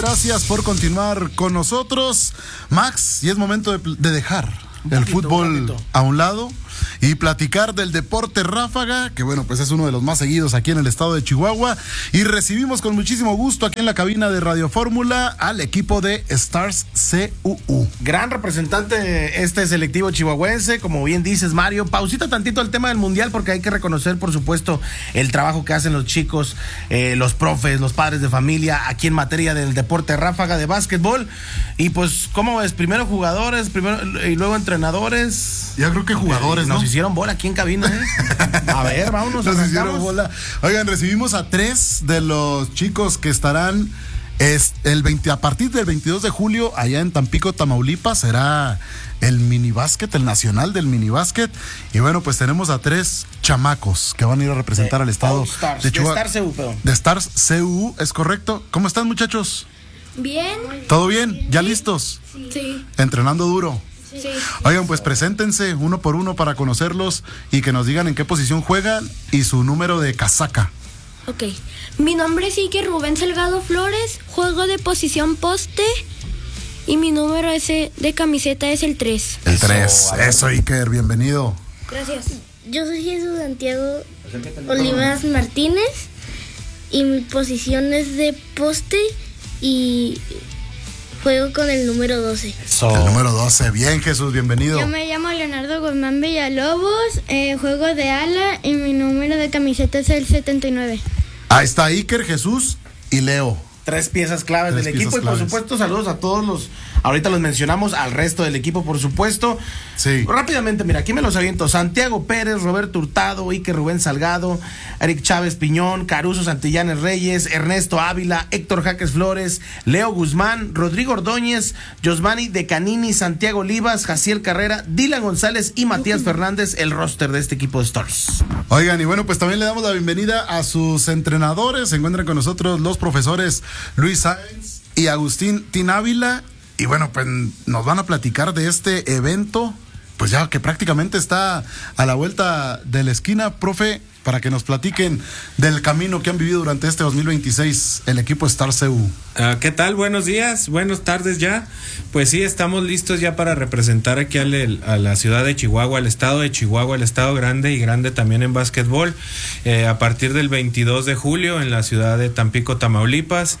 Gracias por continuar con nosotros, Max, y es momento de dejar el fútbol a un lado y platicar del deporte ráfaga, que bueno, pues es uno de los más seguidos aquí en el estado de Chihuahua, y recibimos con muchísimo gusto aquí en la cabina de Radio Fórmula al equipo de Stars CUU. Gran representante este selectivo chihuahuense, como bien dices, Mario. Pausita tantito el tema del mundial, porque hay que reconocer, por supuesto, el trabajo que hacen los chicos, los profes, los padres de familia, aquí en materia del deporte ráfaga de básquetbol. Y pues, ¿cómo ves? Primero jugadores, y luego entrenadores. Ya creo que jugadores, ¿no? Nos hicieron bola aquí en cabina, A ver, vámonos. Nos hicieron bola. Oigan, recibimos a 3 de los chicos que estarán a partir del 22 de julio allá en Tampico, Tamaulipas. Será el minibásquet, el nacional del minibásquet. Y bueno, pues tenemos a 3 chamacos que van a ir a representar al estado de Chihuahua. De Stars CUU, perdón. De Stars CUU, es correcto. ¿Cómo están, muchachos? Bien. ¿Todo bien? ¿Ya listos? Sí. ¿Entrenando duro? Sí. Oigan, pues preséntense uno por uno para conocerlos y que nos digan en qué posición juegan y su número de casaca. Ok. Mi nombre es Iker Rubén Salgado Flores, juego de posición poste y mi número de camiseta es el 3. El 3. Eso, Iker, bienvenido. Gracias. Yo soy Jesús Santiago Olivas Martínez y mi posición es de poste y juego con el número 12. El número 12. Bien, Jesús, bienvenido. Yo me llamo Leonardo Guzmán Villalobos, juego de ala y mi número de camiseta es el 79. Ahí está Iker, Jesús y Leo. 3 piezas claves del equipo y por supuesto saludos a todos los, ahorita los mencionamos, al resto del equipo por supuesto. Sí. Rápidamente, mira, aquí me los aviento: Santiago Pérez, Roberto Hurtado, Iker Rubén Salgado, Eric Chávez Piñón, Caruso Santillanes Reyes, Ernesto Ávila, Héctor Jaques Flores, Leo Guzmán, Rodrigo Ordóñez, Josmani de Canini, Santiago Olivas, Jaciel Carrera, Dylan González y Matías Fernández, el roster de este equipo de Stars. Oigan, y bueno, pues también le damos la bienvenida a sus entrenadores. Se encuentran con nosotros los profesores Luis Sáenz y Agustín Tinávila. Y bueno, pues nos van a platicar de este evento, pues ya que prácticamente está a la vuelta de la esquina, profe, para que nos platiquen del camino que han vivido durante este 2026 el equipo Stars CUU. ¿Qué tal? Buenos días, buenas tardes ya. Pues sí, estamos listos ya para representar aquí a la ciudad de Chihuahua, al estado de Chihuahua, el estado grande y grande también en básquetbol, a partir del 22 de julio en la ciudad de Tampico, Tamaulipas.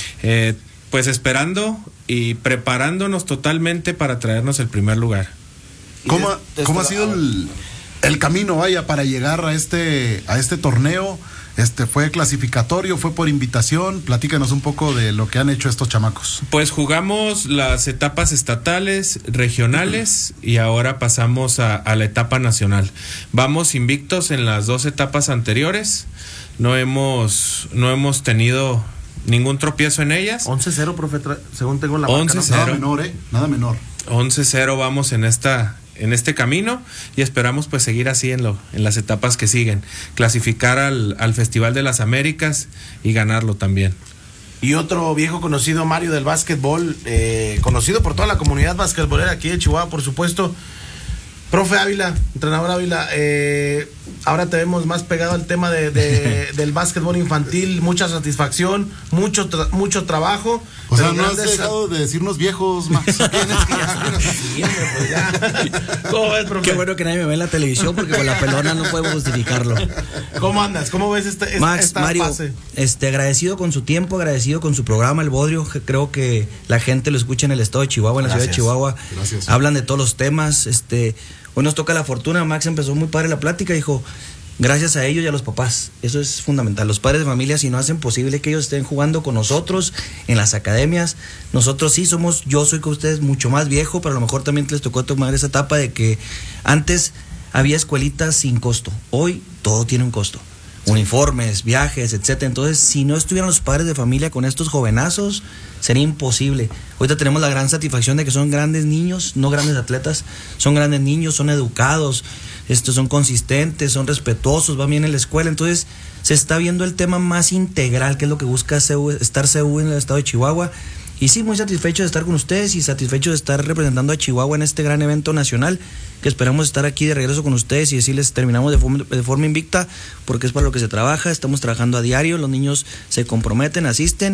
Pues esperando y preparándonos totalmente para traernos el primer lugar. ¿Cómo ha sido el camino, vaya, para llegar a este torneo? ¿Fue clasificatorio, fue por invitación? Platícanos un poco de lo que han hecho estos chamacos. Pues jugamos las etapas estatales, regionales y ahora pasamos a la etapa nacional. Vamos invictos en las 2 etapas anteriores. No hemos tenido ningún tropiezo en ellas. 11-0, profe, según tengo la marca. 11-0. Nada menor. 11-0 vamos en este camino y esperamos pues seguir así en las etapas que siguen, clasificar al Festival de las Américas y ganarlo también. Y otro viejo conocido, Mario, del básquetbol, conocido por toda la comunidad basquetbolera aquí de Chihuahua, por supuesto. Profe Ávila, entrenador Ávila, ahora te vemos más pegado al tema del básquetbol infantil, mucha satisfacción, mucho trabajo. O sea, no has dejado de decirnos viejos, Max. ¿Cómo ves, profe? Qué bueno que nadie me ve en la televisión porque con la pelona no podemos justificarlo. ¿Cómo andas? ¿Cómo ves Max, esta Mario, fase? Agradecido con su tiempo, agradecido con su programa El Bodrio. Creo que la gente lo escucha en el estado de Chihuahua, en la ciudad de Chihuahua. Gracias. Hablan de todos los temas. Hoy nos toca la fortuna. Max empezó muy padre la plática, dijo, gracias a ellos y a los papás. Eso es fundamental. Los padres de familia, si no hacen posible que ellos estén jugando con nosotros en las academias. Nosotros sí yo soy con ustedes mucho más viejo, pero a lo mejor también les tocó tomar esa etapa de que antes había escuelitas sin costo. Hoy todo tiene un costo. Uniformes, viajes, etcétera. Entonces, si no estuvieran los padres de familia con estos jovenazos, sería imposible. Ahorita tenemos la gran satisfacción de que son grandes niños, no grandes atletas, son grandes niños, son educados, son consistentes, son respetuosos, van bien en la escuela. Entonces, se está viendo el tema más integral, que es lo que busca Stars CUU en el estado de Chihuahua. Y sí, muy satisfecho de estar con ustedes y satisfecho de estar representando a Chihuahua en este gran evento nacional, que esperamos estar aquí de regreso con ustedes y decirles terminamos de forma invicta, porque es para lo que se trabaja, estamos trabajando a diario, los niños se comprometen, asisten,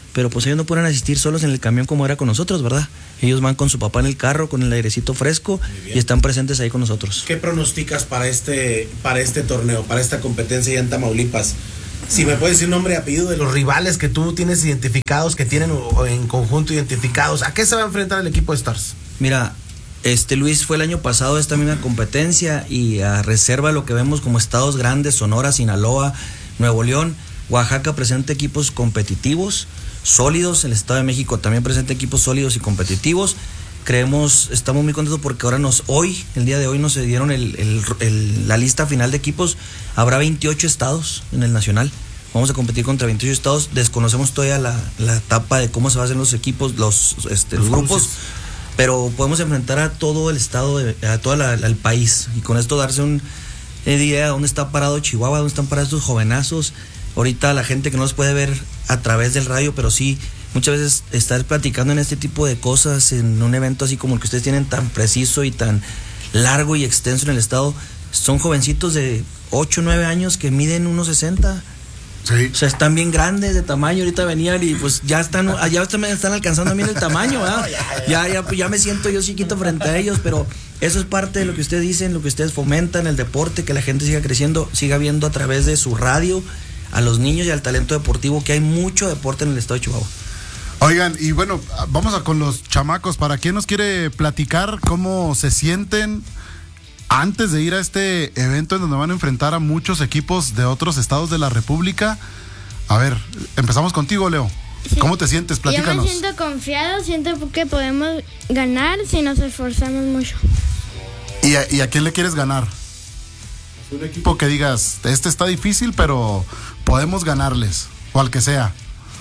pero pues ellos no pueden asistir solos en el camión como era con nosotros, ¿verdad? Ellos van con su papá en el carro, con el airecito fresco y están presentes ahí con nosotros. ¿Qué pronosticas para este torneo, para esta competencia ya en Tamaulipas? Si me puedes decir nombre y apellido de los rivales que tú tienes identificados, que tienen en conjunto identificados, ¿a qué se va a enfrentar el equipo de Stars? Mira, Luis fue el año pasado esta misma competencia y a reserva de lo que vemos como estados grandes, Sonora, Sinaloa, Nuevo León, Oaxaca presenta equipos competitivos, sólidos, el Estado de México también presenta equipos sólidos y competitivos. Estamos muy contentos porque ahora el día de hoy nos dieron la lista final de equipos. Habrá 28 estados en el nacional. Vamos a competir contra 28 estados. Desconocemos todavía la etapa de cómo se van a hacer los equipos, los grupos, pero podemos enfrentar a todo el estado, a todo el país, y con esto darse una idea de dónde está parado Chihuahua, dónde están parados estos jovenazos. Ahorita la gente que no los puede ver a través del radio, pero sí, muchas veces estar platicando en este tipo de cosas, en un evento así como el que ustedes tienen tan preciso y tan largo y extenso en el estado, son jovencitos de 8 o 9 años que miden 1.60. Sí. O sea, están bien grandes de tamaño. Ahorita venían y pues ya están alcanzando a mí el tamaño, ¿verdad? Ya me siento yo chiquito frente a ellos, pero eso es parte de lo que ustedes dicen, lo que ustedes fomentan, el deporte, que la gente siga creciendo, siga viendo a través de su radio a los niños y al talento deportivo, que hay mucho deporte en el estado de Chihuahua. Oigan, y bueno, vamos con los chamacos. ¿Para quién nos quiere platicar cómo se sienten antes de ir a este evento en donde van a enfrentar a muchos equipos de otros estados de la República? A ver, empezamos contigo, Leo. Sí. ¿Cómo te sientes? Platícanos. Yo me siento confiado, siento que podemos ganar si nos esforzamos mucho. ¿Y a quién le quieres ganar? Un equipo que digas, este está difícil, pero podemos ganarles, o al que sea.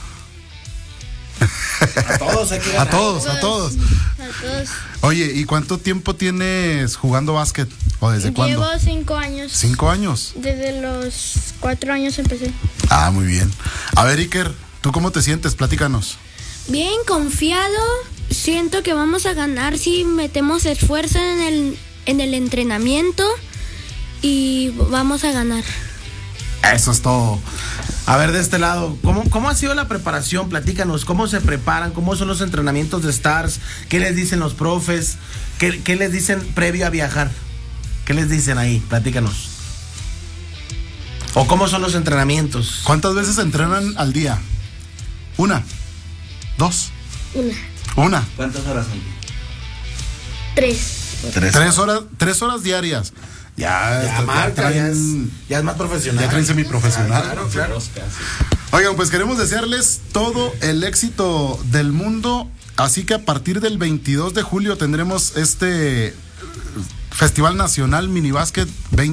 A todos hay que ganar. A todos. Oye, ¿y cuánto tiempo tienes jugando básquet? ¿O desde cuándo? Llevo 5 años. 5 años. Desde los 4 años empecé. Ah, muy bien. A ver, Iker, ¿tú cómo te sientes? Platícanos. Bien, confiado. Siento que vamos a ganar si metemos esfuerzo en el entrenamiento y vamos a ganar. Eso es todo. A ver, de este lado, ¿cómo ha sido la preparación? Platícanos, ¿cómo se preparan? ¿Cómo son los entrenamientos de Stars? ¿Qué les dicen los profes? ¿Qué les dicen previo a viajar? ¿Qué les dicen ahí? Platícanos. ¿O cómo son los entrenamientos? ¿Cuántas veces entrenan al día? ¿1? ¿2? 1. ¿Cuántas horas son? 3. 3 horas diarias. Ya es más profesional. Ya traen semiprofesional. Claro. Oigan, pues queremos desearles todo el éxito del mundo. Así que a partir del 22 de julio tendremos este Festival Nacional Minibásquet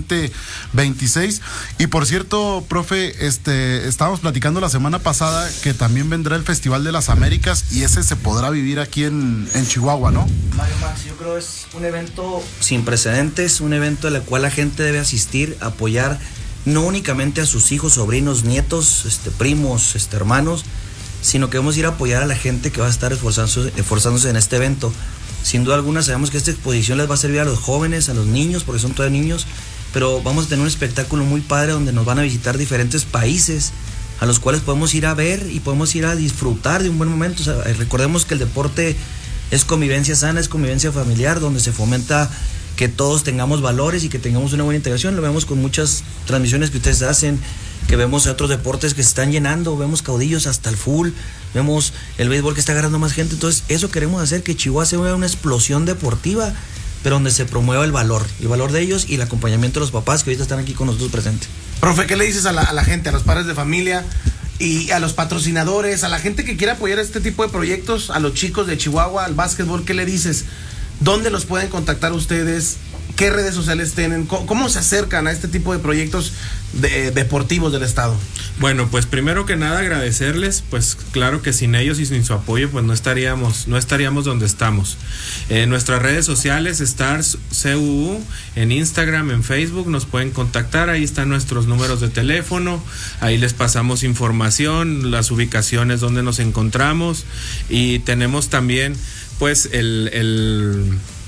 2026. Y por cierto, profe, estábamos platicando la semana pasada que también vendrá el Festival de las Américas y ese se podrá vivir aquí en Chihuahua, ¿no? Mario Max, yo creo que es un evento sin precedentes, un evento al cual la gente debe asistir, apoyar no únicamente a sus hijos, sobrinos, nietos, primos, hermanos, sino que vamos a ir a apoyar a la gente que va a estar esforzándose en este evento. Sin duda alguna sabemos que esta exposición les va a servir a los jóvenes, a los niños, porque son todavía niños, pero vamos a tener un espectáculo muy padre donde nos van a visitar diferentes países a los cuales podemos ir a ver y podemos ir a disfrutar de un buen momento. O sea, recordemos que el deporte es convivencia sana, es convivencia familiar, donde se fomenta que todos tengamos valores y que tengamos una buena integración. Lo vemos con muchas transmisiones que ustedes hacen, que vemos otros deportes que se están llenando, vemos caudillos hasta el full, vemos el béisbol que está agarrando más gente. Entonces eso queremos hacer, que Chihuahua sea una explosión deportiva, pero donde se promueva el valor de ellos y el acompañamiento de los papás que ahorita están aquí con nosotros presentes. Profe, ¿qué le dices a la gente, a los padres de familia y a los patrocinadores, a la gente que quiera apoyar este tipo de proyectos, a los chicos de Chihuahua, al básquetbol? ¿Qué le dices? ¿Dónde los pueden contactar ustedes? ¿Qué redes sociales tienen? ¿Cómo se acercan a este tipo de proyectos deportivos del estado? Bueno, pues primero que nada agradecerles, pues claro que sin ellos y sin su apoyo pues no estaríamos donde estamos. En nuestras redes sociales, Stars CUU, en Instagram, en Facebook, nos pueden contactar, ahí están nuestros números de teléfono, ahí les pasamos información, las ubicaciones donde nos encontramos, y tenemos también pues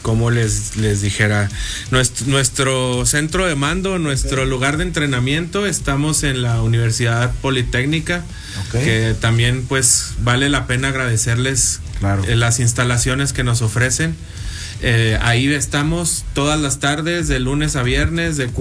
¿cómo les dijera? Nuestro centro de mando, nuestro lugar de entrenamiento, estamos en la Universidad Politécnica, que también pues vale la pena agradecerles las instalaciones que nos ofrecen. Ahí estamos todas las tardes, de lunes a viernes, de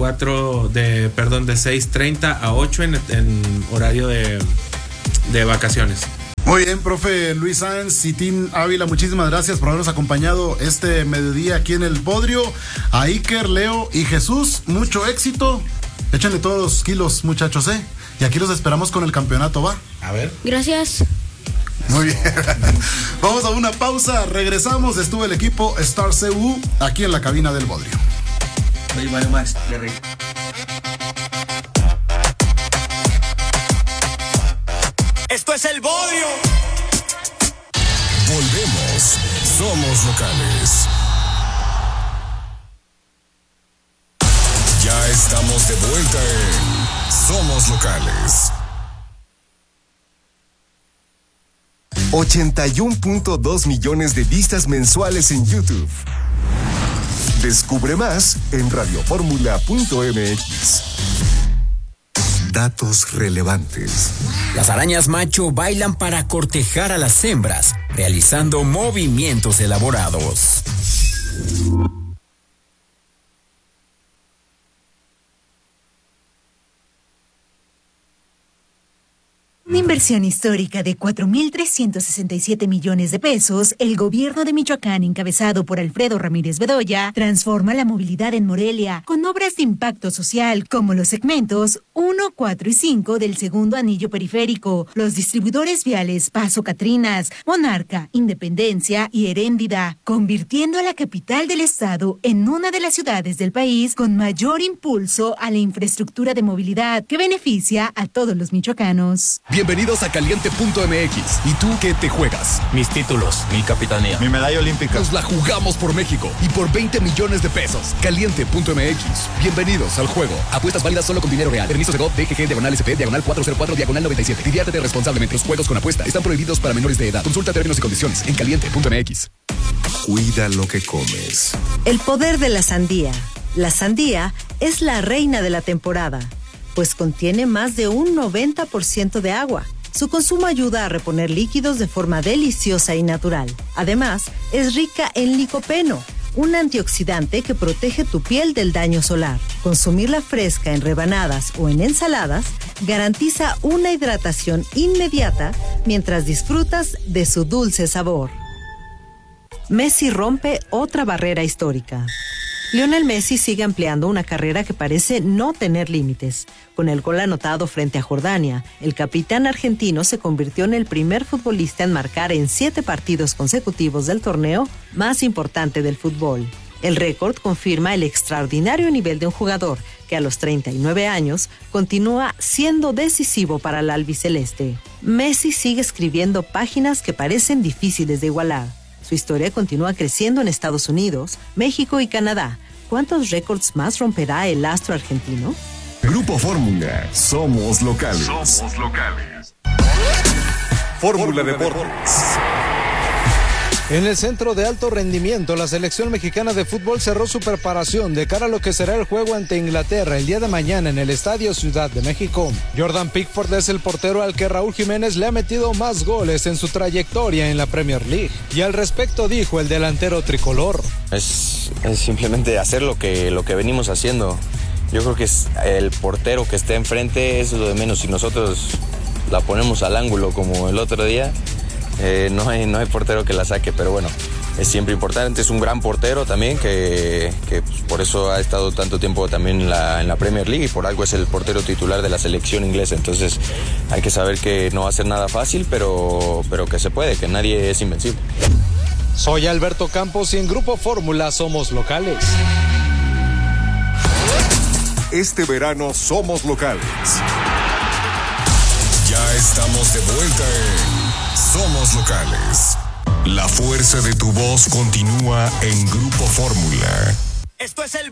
6:30 a 8 en horario de vacaciones. Muy bien, profe Luis Sáenz y Tim Ávila, muchísimas gracias por habernos acompañado este mediodía aquí en el Bodrio. A Iker, Leo y Jesús, mucho éxito. Échenle todos los kilos, muchachos, y aquí los esperamos con el campeonato, ¿va? A ver. Gracias. Muy bien. Vamos a una pausa, regresamos. Estuvo el equipo Star CU aquí en la cabina del Bodrio. Oye, bueno, Max, le reí. Esto es el Bodrio. Volvemos. Somos locales. Ya estamos de vuelta en Somos Locales. 81.2 millones de vistas mensuales en YouTube. Descubre más en radioformula.mx. Datos relevantes. Las arañas macho bailan para cortejar a las hembras, realizando movimientos elaborados. Una inversión histórica de 4.367 millones de pesos, el gobierno de Michoacán, encabezado por Alfredo Ramírez Bedoya, transforma la movilidad en Morelia con obras de impacto social como los segmentos 1, 4 y 5 del segundo anillo periférico, los distribuidores viales Paso Catrinas, Monarca, Independencia y Heréndida, convirtiendo a la capital del estado en una de las ciudades del país con mayor impulso a la infraestructura de movilidad que beneficia a todos los michoacanos. Bienvenidos a Caliente.mx. ¿Y tú qué te juegas? Mis títulos, mi capitanía, mi medalla olímpica. Nos la jugamos por México y por 20 millones de pesos. Caliente.mx. Bienvenidos al juego. Apuestas válidas solo con dinero real. Permiso de GOV, DGG, /SP, /404, /97. Diviértete responsablemente. Los juegos con apuesta están prohibidos para menores de edad. Consulta términos y condiciones en Caliente.mx. Cuida lo que comes. El poder de la sandía. La sandía es la reina de la temporada, pues contiene más de un 90% de agua. Su consumo ayuda a reponer líquidos de forma deliciosa y natural. Además, es rica en licopeno, un antioxidante que protege tu piel del daño solar. Consumirla fresca en rebanadas o en ensaladas garantiza una hidratación inmediata mientras disfrutas de su dulce sabor. Messi rompe otra barrera histórica. Lionel Messi sigue ampliando una carrera que parece no tener límites. Con el gol anotado frente a Jordania, el capitán argentino se convirtió en el primer futbolista en marcar en 7 partidos consecutivos del torneo más importante del fútbol. El récord confirma el extraordinario nivel de un jugador que a los 39 años continúa siendo decisivo para el albiceleste. Messi sigue escribiendo páginas que parecen difíciles de igualar. Su historia continúa creciendo en Estados Unidos, México y Canadá. ¿Cuántos récords más romperá el astro argentino? Grupo Fórmula. Somos locales. Somos locales. Fórmula Deportes. En el centro de alto rendimiento, la selección mexicana de fútbol cerró su preparación de cara a lo que será el juego ante Inglaterra el día de mañana en el Estadio Ciudad de México. Jordan Pickford es el portero al que Raúl Jiménez le ha metido más goles en su trayectoria en la Premier League. Y al respecto dijo el delantero tricolor. Es simplemente hacer lo que venimos haciendo. Yo creo que es el portero que esté enfrente, eso es lo de menos. Si nosotros la ponemos al ángulo como el otro día, no hay portero que la saque, pero bueno, es siempre importante. Es un gran portero también que pues, por eso ha estado tanto tiempo también en la Premier League y por algo es el portero titular de la selección inglesa. Entonces hay que saber que no va a ser nada fácil, pero que se puede, que nadie es invencible. Soy Alberto Campos y en Grupo Fórmula somos locales. Este verano somos locales. Ya estamos de vuelta en Somos Locales. La fuerza de tu voz continúa en Grupo Fórmula. Esto es el